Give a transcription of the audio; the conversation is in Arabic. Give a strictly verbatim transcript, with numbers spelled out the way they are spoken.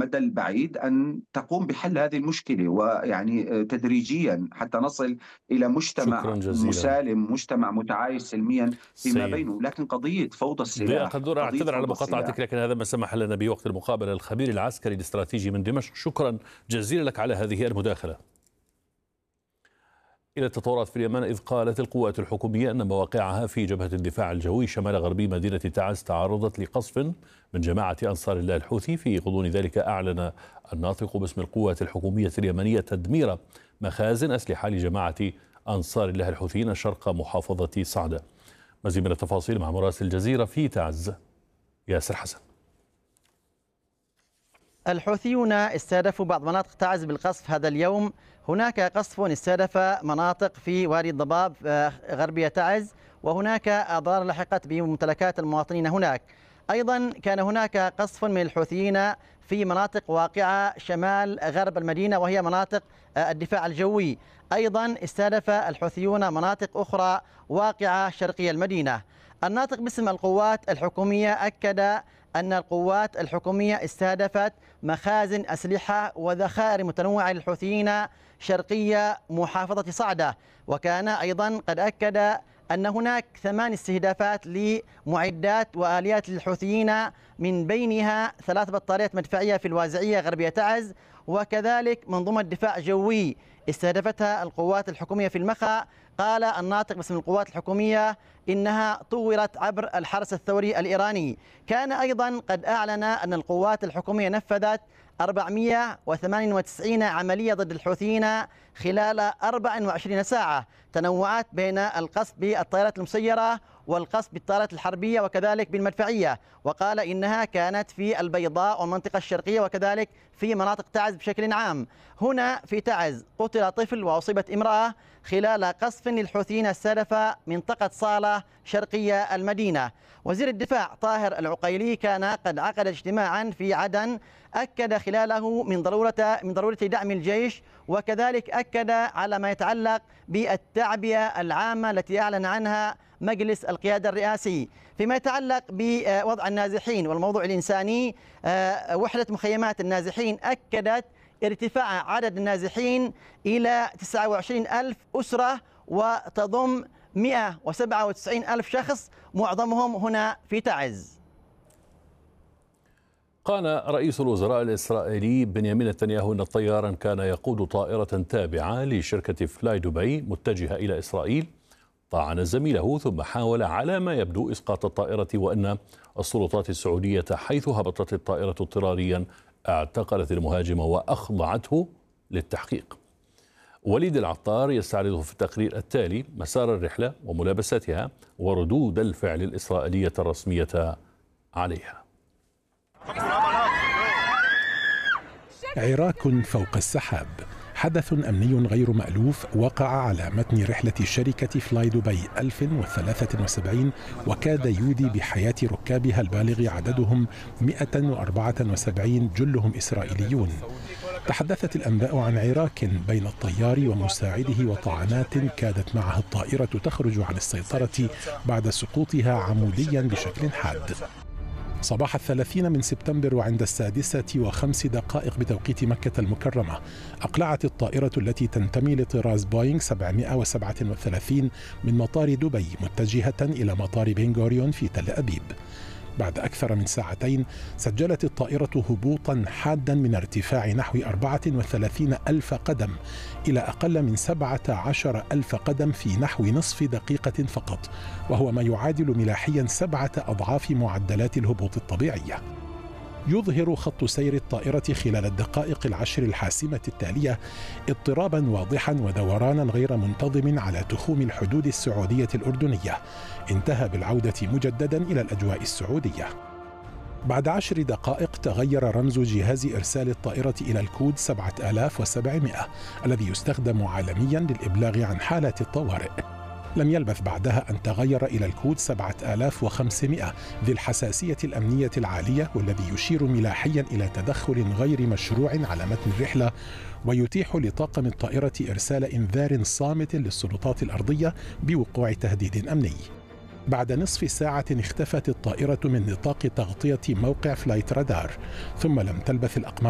المدى البعيد أن تقوم بحل هذه المشكلة، ويعني تدريجيا حتى نصل إلى شكرا مجتمع جزيلا. مسالم، مجتمع متعايش سلميا فيما سيد بينه. لكن قضية فوضى ضياء السلاح، قدور، قضية أعتذر على فوضى مقاطعتك، السلاح لكن هذا ما سمح لنا بوقت المقابلة. الخبير العسكري الاستراتيجي من دمشق، شكرا جزيلا لك على هذه المداخلة. إلى التطورات في اليمن، إذ قالت القوات الحكومية أن مواقعها في جبهة الدفاع الجوي شمال غربي مدينة تعز تعرضت لقصف من جماعة أنصار الله الحوثي. في غضون ذلك أعلن الناطق باسم القوات الحكومية اليمنية تدمير مخازن أسلحة لجماعة أنصار الله الحوثيين شرق محافظة صعدة. مزيد من التفاصيل مع مراسل الجزيرة في تعز ياسر حسن. الحوثيون استهدفوا بعض مناطق تعز بالقصف هذا اليوم. هناك قصف استهدف مناطق في وادي الضباب غربية تعز، وهناك أضرار لحقت بممتلكات المواطنين هناك. أيضا كان هناك قصف من الحوثيين في مناطق واقعة شمال غرب المدينة، وهي مناطق الدفاع الجوي. أيضا استهدف الحوثيون مناطق أخرى واقعة شرقي المدينة. الناطق باسم القوات الحكومية أكد أن القوات الحكومية استهدفت مخازن أسلحة وذخائر متنوعة للحوثيين شرقية محافظة صعدة. وكان أيضا قد أكد أن هناك ثمان استهدافات لمعدات وآليات للحوثيين، من بينها ثلاث بطاريات مدفعية في الوازعية غربية تعز، وكذلك منظومة دفاع جوي استهدفتها القوات الحكومية في المخا. قال الناطق باسم القوات الحكومية إنها طورت عبر الحرس الثوري الإيراني. كان أيضا قد أعلن أن القوات الحكومية نفذت أربعمئة وثمانية وتسعين عملية ضد الحوثيين خلال أربع وعشرين ساعة، تنوعت بين القصف بالطائرات المسيرة والقصف بالطائرات الحربية وكذلك بالمدفعية. وقال إنها كانت في البيضاء والمنطقة الشرقية وكذلك في مناطق تعز بشكل عام. هنا في تعز قتل طفل وأصيبت امرأة خلال قصف للحوثيين استهدف منطقة صالة شرقية المدينة. وزير الدفاع طاهر العقيلي كان قد عقد اجتماعا في عدن أكد خلاله من ضرورة من ضرورة دعم الجيش، وكذلك أكد على ما يتعلق بالتعبئة العامة التي أعلن عنها مجلس القيادة الرئاسي. فيما يتعلق بوضع النازحين والموضوع الإنساني، وحدة مخيمات النازحين أكدت ارتفاع عدد النازحين إلى تسعة وعشرين ألف أسرة، وتضم مئة وسبعة وتسعين ألف شخص، معظمهم هنا في تعز. قال رئيس الوزراء الإسرائيلي بنيامين نتنياهو أن طيارا كان يقود طائرة تابعة لشركة فلاي دبي متجهة إلى إسرائيل طعن زميله، ثم حاول على ما يبدو إسقاط الطائرة، وأن السلطات السعودية حيث هبطت الطائرة اضطراريا اعتقلت المهاجم وأخضعته للتحقيق. وليد العطار يستعرض في التقرير التالي مسار الرحلة وملابساتها وردود الفعل الإسرائيلية الرسمية عليها. عراك فوق السحاب، حدث أمني غير مألوف وقع على متن رحلة شركة فلاي دبي ألف وثلاثة وسبعين، وكاد يودي بحياة ركابها البالغ عددهم مئة وأربعة وسبعين جلهم إسرائيليون. تحدثت الأنباء عن عراك بين الطيار ومساعده وطعنات كادت معها الطائرة تخرج عن السيطرة بعد سقوطها عموديا بشكل حاد. صباح الثلاثين من سبتمبر وعند السادسة وخمس دقائق بتوقيت مكة المكرمة، أقلعت الطائرة التي تنتمي لطراز بوينغ سبعمئة وسبعة وثلاثين من مطار دبي متجهة إلى مطار بن غوريون في تل أبيب. بعد أكثر من ساعتين سجلت الطائرة هبوطا حادا من ارتفاع نحو أربعة وثلاثين ألف قدم إلى أقل من سبعة عشر ألف قدم في نحو نصف دقيقة فقط، وهو ما يعادل ملاحيا سبعة أضعاف معدلات الهبوط الطبيعية. يظهر خط سير الطائرة خلال الدقائق العشر الحاسمة التالية اضطرابا واضحا ودورانا غير منتظم على تخوم الحدود السعودية الأردنية، انتهى بالعودة مجددا إلى الأجواء السعودية. بعد عشر دقائق تغير رمز جهاز إرسال الطائرة إلى الكود سبعة آلاف وسبعمئة الذي يستخدم عالميا للإبلاغ عن حالات الطوارئ. لم يلبث بعدها أن تغير إلى الكود سبعة آلاف وخمسمئة ذي الحساسية الأمنية العالية، والذي يشير ملاحيا إلى تدخل غير مشروع على متن الرحلة، ويتيح لطاقم الطائرة إرسال إنذار صامت للسلطات الأرضية بوقوع تهديد أمني. بعد نصف ساعة اختفت الطائرة من نطاق تغطية موقع فلايت رادار، ثم لم تلبث الأقمار